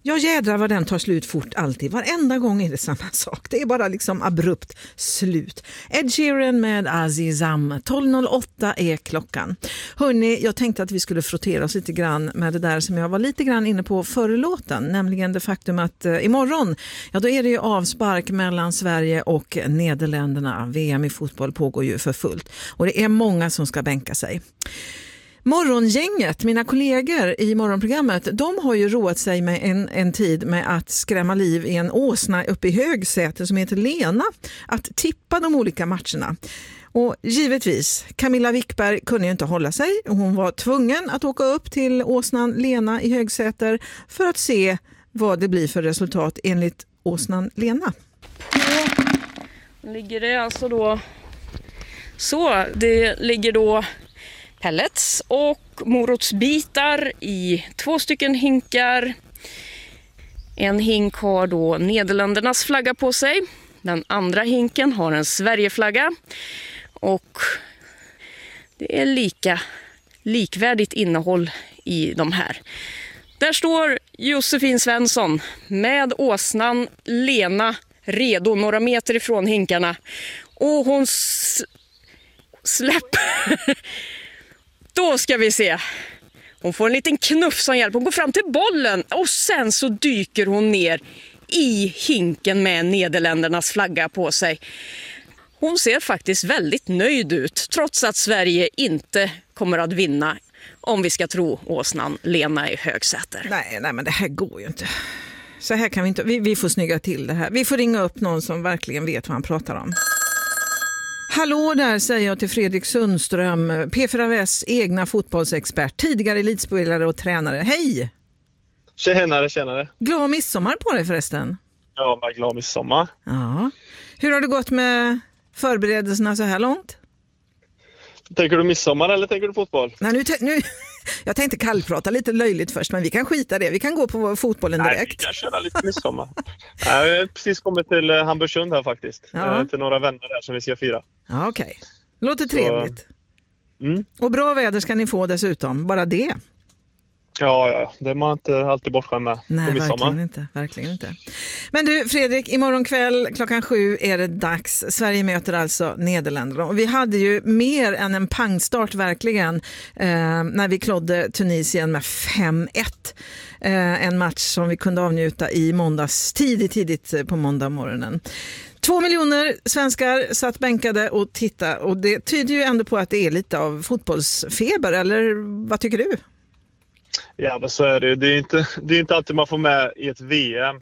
Ja, jädrar vad den tar slut fort alltid. Varenda gång är det samma sak. Det är bara liksom abrupt slut. Ed Sheeran med Azizam. 12.08 är klockan. Hörrni, jag tänkte att vi skulle frottera oss lite grann med det där som jag var lite grann inne på förra låten. Nämligen det faktum att imorgon, ja då är det ju avspark mellan Sverige och Nederländerna. VM i fotboll pågår ju för fullt. Och det är många som ska bänka sig. Morgongänget, mina kollegor i morgonprogrammet, de har ju roat sig med en tid med att skrämma liv i en åsna uppe i Högsäter som heter Lena, att tippa de olika matcherna. Och givetvis, Camilla Wickberg kunde ju inte hålla sig och hon var tvungen att åka upp till åsnan Lena i Högsäter för att se vad det blir för resultat enligt åsnan Lena. Ligger det alltså då så, det ligger då pellets och morotsbitar i 2 stycken hinkar. En hink har då Nederländernas flagga på sig. Den andra hinken har en Sverigeflagga. Och det är likvärdigt innehåll i de här. Där står Josefin Svensson med åsnan Lena redo några meter ifrån hinkarna. Och hon släpper... Då ska vi se. Hon får en liten knuff som hjälp. Hon går fram till bollen och sen så dyker hon ner i hinken med Nederländernas flagga på sig. Hon ser faktiskt väldigt nöjd ut trots att Sverige inte kommer att vinna om vi ska tro åsnan Lena i Högsäter. Nej, men det här går ju inte. Så här kan vi inte. Vi får snygga till det här. Vi får ringa upp någon som verkligen vet vad han pratar om. Hallå där, säger jag till Fredrik Sundström, P4Vs egna fotbollsexpert, tidigare elitspelare och tränare. Hej! Tjenare. Glad midsommar på dig förresten. Ja, men glad midsommar. Ja. Hur har det gått med förberedelserna så här långt? Tänker du midsommar eller tänker du fotboll? Nej, nu jag tänkte kallprata lite löjligt först, men vi kan skita det. Vi kan gå på fotbollen direkt. Nej, vi kan köra lite midsommar. Jag har precis kommit till Hamburgsund här faktiskt. Ja. Till några vänner där som vi ska fira. Ja, okej. Låter trevligt. Mm. Och bra väder ska ni få dessutom, bara det. Ja, det är man inte alltid bortskämd med. Nej, verkligen inte. Men du Fredrik, imorgon kväll 7:00 är det dags. Sverige möter alltså Nederländerna. Och vi hade ju mer än en pangstart verkligen när vi klodde Tunisien med 5-1. En match som vi kunde avnjuta i måndags, tidigt på måndag morgonen. 2 miljoner svenskar satt bänkade och tittade. Och det tyder ju ändå på att det är lite av fotbollsfeber, eller vad tycker du? Ja, men så är det. Det är inte alltid man får med i ett VM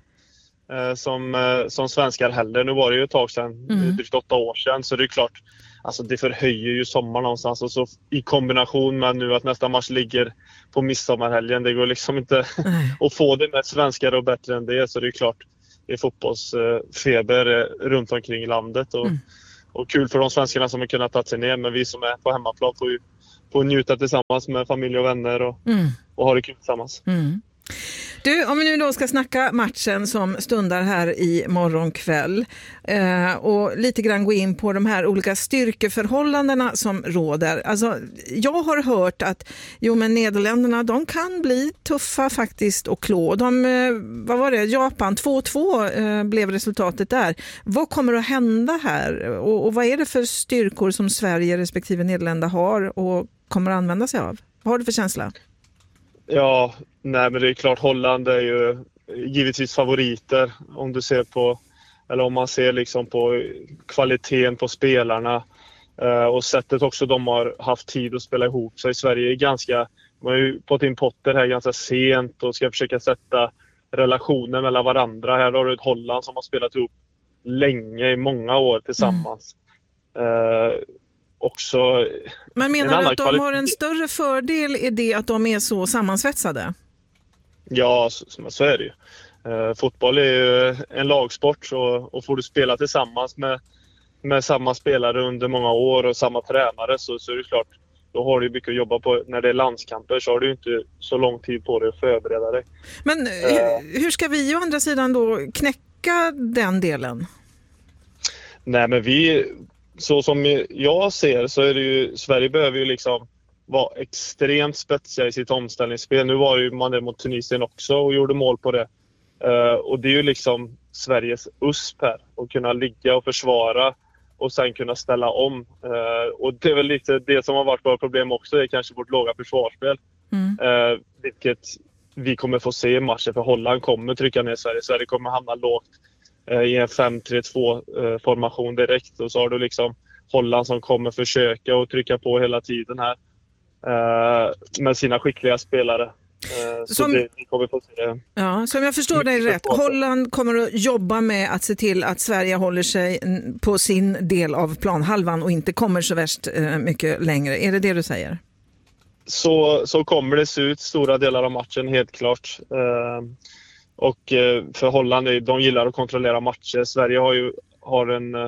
som svenskar heller. Nu var det ju ett tag sedan, drygt 8 år sedan, så det är klart, alltså det förhöjer ju sommar någonstans. Och så i kombination med nu att nästa match ligger på midsommarhelgen, det går liksom inte att få det med svenskar och bättre än det. Så det är klart, det är fotbollsfeber runt omkring i landet och kul för de svenskarna som har kunnat ta sig ner, men vi som är på hemmaplan får njuta tillsammans med familj och vänner och ha det kul tillsammans. Du, om vi nu då ska snacka matchen som stundar här i morgon kväll och lite grann gå in på de här olika styrkeförhållandena som råder. Alltså, jag har hört att Nederländerna, de kan bli tuffa faktiskt och klå. Vad var det? Japan 2-2 blev resultatet där. Vad kommer att hända här? Och vad är det för styrkor som Sverige respektive Nederländerna har och kommer att använda sig av? Vad har du för känsla? Ja, nej, men det är klart, Holland är ju givetvis favoriter om du ser på, eller om man ser liksom på kvaliteten på spelarna och sättet också de har haft tid att spela ihop. Så i Sverige är man har ju fått in Potter här ganska sent och ska försöka sätta relationer mellan varandra. Här har du ett Holland som har spelat ihop länge, i många år tillsammans. Också. Men menar du att de har en större fördel i det att de är så sammansvetsade? Ja, så är det ju. Fotboll är ju en lagsport, och får du spela tillsammans med samma spelare under många år och samma tränare så är det klart, då har du mycket att jobba på. När det är landskamper så har du inte så lång tid på dig att förbereda dig. Men hur ska vi å andra sidan då knäcka den delen? Nej, men så som jag ser så är det ju, Sverige behöver ju liksom vara extremt spetsiga i sitt omställningsspel. Nu var ju man det mot Tunisien också och gjorde mål på det. Och det är ju liksom Sveriges USP här. Att kunna ligga och försvara och sen kunna ställa om. Och det är väl lite det som har varit vårt problem också. Det är kanske vårt låga försvarsspel. Vilket vi kommer få se i matchen. För Holland kommer trycka ner Sverige. Sverige kommer hamna lågt i en 5-3-2 formation direkt. Och så har du liksom Holland som kommer försöka och trycka på hela tiden här. Med sina skickliga spelare. Så det kommer få se. Ja, som jag förstår dig rätt, Holland kommer att jobba med att se till att Sverige håller sig på sin del av planhalvan och inte kommer så värst mycket längre. Är det det du säger? Så kommer det se ut stora delar av matchen, helt klart. Och för Holland, de gillar att kontrollera matcher. Sverige har en...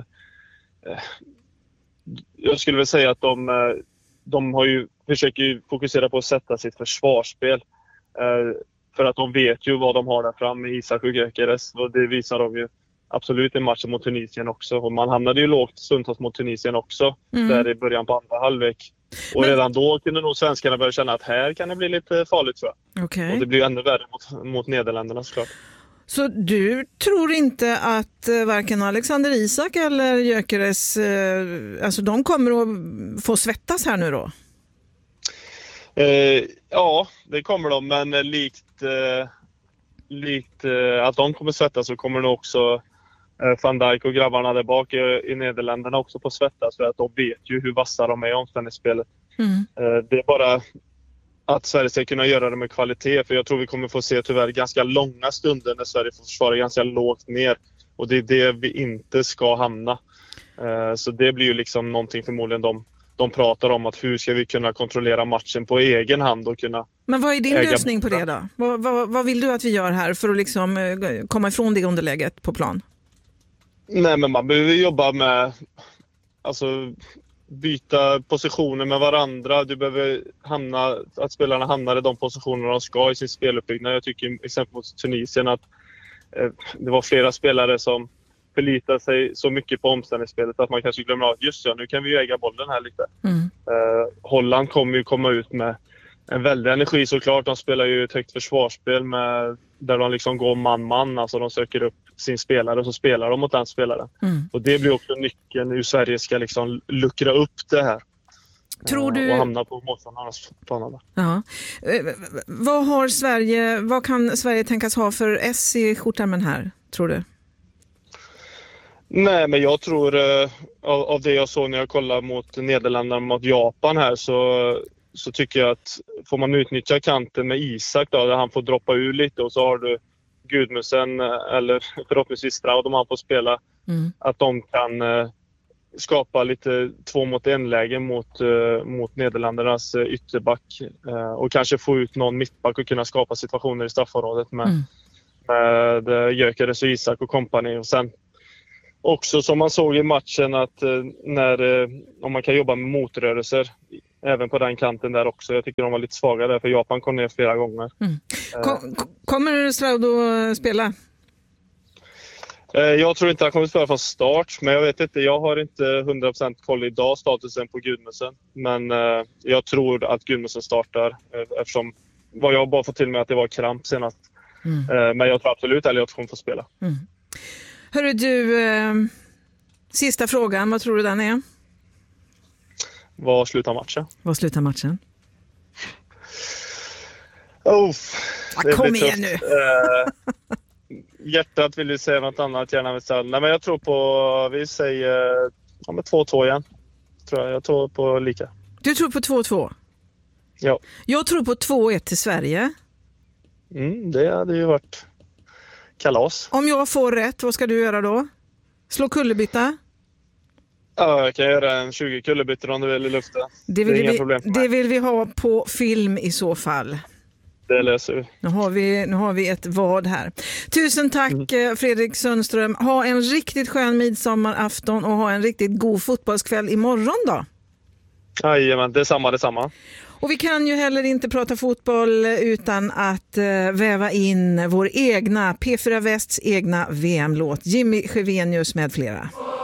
Jag skulle väl säga att de försöker fokusera på att sätta sitt försvarsspel. För att de vet ju vad de har där framme i Isak och Gyökeres. Och det visar de ju absolut i matchen mot Tunisien också. Och man hamnade ju lågt stundtals mot Tunisien också. Där i början på andra halvlek. Och redan då kunde nog svenskarna börja känna att här kan det bli lite farligt, tror jag. Okay. Och det blir ännu värre mot Nederländerna, såklart. Så du tror inte att varken Alexander Isak eller Gyökeres, alltså de kommer att få svettas här nu då? Ja, det kommer de, men likt att de kommer svettas så kommer nog också Van Dijk och grabbarna där bak i Nederländerna också på svettas, för att de vet ju hur vassa de är i omställningsspelet. Det är bara att Sverige ska kunna göra det med kvalitet, för jag tror vi kommer få se tyvärr ganska långa stunder när Sverige får försvara ganska lågt ner, och det är det vi inte ska hamna. Så det blir ju liksom någonting förmodligen de pratar om, att hur ska vi kunna kontrollera matchen på egen hand och kunna... Men vad är din lösning på det då? Vad vill du att vi gör här för att liksom komma ifrån det underläget på plan? Nej, men man behöver jobba med byta positioner med varandra. Du behöver att spelarna hamnar i de positioner de ska i sin speluppbyggnad. Jag tycker exempelvis mot Tunisien att det var flera spelare som förlitar sig så mycket på omställningsspelet att man kanske glömmer att just nu kan vi ju äga bollen här lite. Holland kommer ju komma ut med en väldig energi såklart. De spelar ju ett högt försvarsspel där de liksom går man-man. Alltså de söker upp sin spelare och så spelar de mot den spelaren. Och det blir också nyckeln hur Sverige ska liksom luckra upp det här. Tror du... Och hamna på motståndarnas planer. Ja. Vad kan Sverige tänkas ha för S i skjortärmen här, tror du? Nej, men jag tror av det jag såg när jag kollade mot Nederländerna mot Japan här, så tycker jag att får man utnyttja kanten med Isak då, där han får droppa ur lite, och så har du Gudmussen eller förhoppningsvis Stroud om han får spela, att de kan skapa lite 2-mot-1-läge mot Nederländernas ytterback och kanske få ut någon mittback och kunna skapa situationer i straffområdet med Gyökeres och Isak och kompani. Och sen också som man såg i matchen att om man kan jobba med motrörelser även på den kanten där också. Jag tycker de var lite svaga där, för Japan kom ner flera gånger. Kommer Stroud att spela? Jag tror inte han kommer att spela från start, men jag vet inte. Jag har inte 100% koll idag statusen på Gudmussen. Men jag tror att Gudmussen startar, eftersom vad jag bara fått till mig att det var kramp senast. Men jag tror absolut att hon får spela. Hörru du, sista frågan, vad tror du den är? Vad slutar matchen? Kom igen nu! Hjärtat vill ju säga något annat, gärna med stöd. Nej, men jag tror på, vi säger 2-2 igen. Jag tror på lika. Du tror på 2-2? Ja. Jag tror på 2-1 till Sverige. Det hade ju varit kalas. Om jag får rätt, vad ska du göra då? Slå kullerbytta? Ja, jag kan göra en 20 kullerbyttor om du vill i luften. Det vill vi ha på film i så fall. Det löser vi. Nu har vi ett vad här. Tusen tack Fredrik Sundström. Ha en riktigt skön midsommarafton och ha en riktigt god fotbollskväll imorgon då. Jajamän, detsamma. Och vi kan ju heller inte prata fotboll utan att väva in vår egna P4 Västs egna VM-låt. Jimmy Sjövenius med flera.